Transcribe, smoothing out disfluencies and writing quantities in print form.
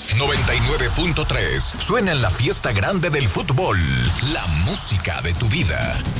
99.3 suena en la fiesta grande del fútbol, la música de tu vida.